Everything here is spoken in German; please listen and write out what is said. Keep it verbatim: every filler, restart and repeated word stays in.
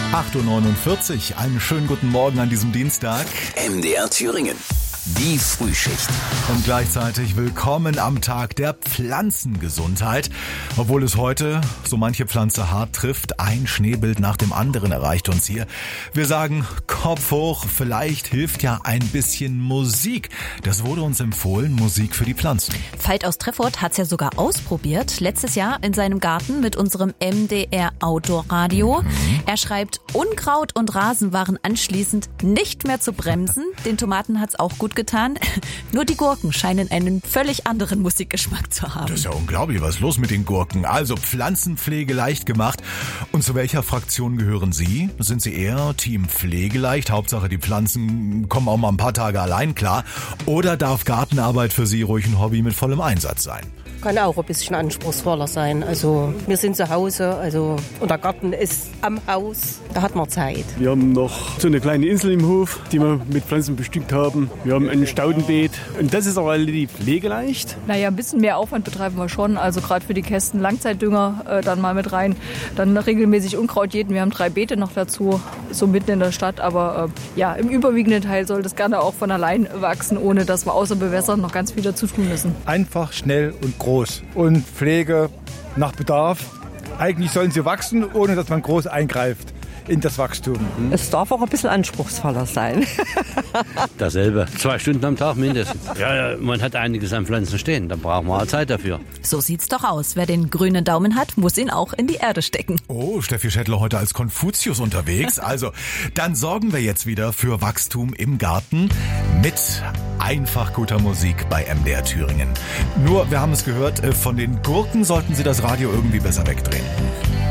acht Uhr neunundvierzig, einen schönen guten Morgen an diesem Dienstag. M D R Thüringen, die Frühschicht. Und gleichzeitig willkommen am Tag der Pflanzengesundheit. Obwohl es heute so manche Pflanze hart trifft, ein Schneebild nach dem anderen erreicht uns hier. Wir sagen, Kopf hoch, vielleicht hilft ja ein bisschen Musik. Das wurde uns empfohlen, Musik für die Pflanzen. Veit aus Treffort hat's ja sogar ausprobiert, letztes Jahr in seinem Garten mit unserem M D R Outdoor Radio. Mhm. Er schreibt, Unkraut und Rasen waren anschließend nicht mehr zu bremsen. Den Tomaten hat's auch gut getan. Nur die Gurken scheinen einen völlig anderen Musikgeschmack zu haben. Das ist ja unglaublich, was ist los mit den Gurken? Also Pflanzenpflege leicht gemacht. Und zu welcher Fraktion gehören Sie? Sind Sie eher Team Pflegeleicht? Hauptsache die Pflanzen kommen auch mal ein paar Tage allein klar. Oder darf Gartenarbeit für Sie ruhig ein Hobby mit vollem Einsatz sein? Kann auch ein bisschen anspruchsvoller sein. Also wir sind zu Hause, also und der Garten ist am Haus, da hat man Zeit. Wir haben noch so eine kleine Insel im Hof, die wir mit Pflanzen bestückt haben. Wir haben ein Staudenbeet und das ist auch relativ pflegeleicht. Naja, ein bisschen mehr Aufwand betreiben wir schon, also gerade für die Kästen Langzeitdünger äh, dann mal mit rein. Dann regelmäßig Unkraut jäten, wir haben drei Beete noch dazu, so mitten in der Stadt. Aber äh, ja, im überwiegenden Teil soll das gerne auch von allein wachsen, ohne dass wir außer Bewässern noch ganz viel dazu tun müssen. Einfach, schnell und groß. Und Pflege nach Bedarf. Eigentlich sollen sie wachsen, ohne dass man groß eingreift in das Wachstum. Es darf auch ein bisschen anspruchsvoller sein. Dasselbe. Zwei Stunden am Tag mindestens. Ja, ja, man hat einiges an Pflanzen stehen, dann braucht man halt Zeit dafür. So sieht's doch aus. Wer den grünen Daumen hat, muss ihn auch in die Erde stecken. Oh, Steffi Schettler heute als Konfuzius unterwegs. Also, dann sorgen wir jetzt wieder für Wachstum im Garten mit einfach guter Musik bei M D R Thüringen. Nur, wir haben es gehört, von den Gurken sollten Sie das Radio irgendwie besser wegdrehen.